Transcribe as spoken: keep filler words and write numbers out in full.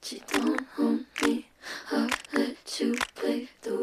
but you don't own me. I'll let you play the